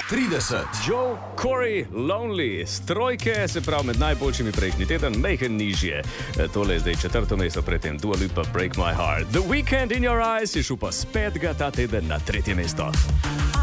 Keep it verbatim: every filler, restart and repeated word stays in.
trideset. Joe Corey Lonely, strojke, se pravi med najboljšimi prejšnji teden, mejhen nižje. Tole je zdaj četrto mesto, predtem Dua Lipa, Break My Heart. The Weekend in Your Eyes je šel pa s petega ta teden na tretje mesto.